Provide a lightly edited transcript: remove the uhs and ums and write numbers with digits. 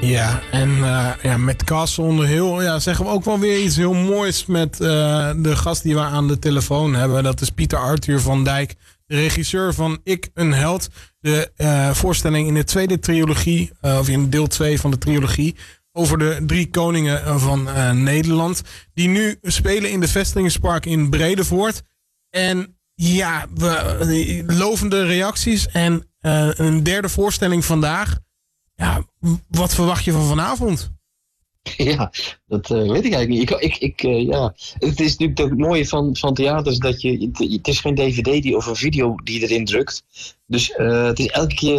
Ja, en met Castle on the Hill zeggen we ook wel weer iets heel moois met de gast die we aan de telefoon hebben. Dat is Pieter Arthur van Dijk, de regisseur van Ik, een held. De voorstelling in de tweede trilogie, of in deel 2 van de trilogie, over de 3 koningen van Nederland. Die nu spelen in de Vestigingspark in Bredevoort. En ja, lovende reacties en een derde voorstelling vandaag. Ja, wat verwacht je van vanavond? Ja, dat weet ik eigenlijk niet. Het is natuurlijk het mooie van theaters dat het is geen DVD of een video die je erin drukt. Dus het is elke keer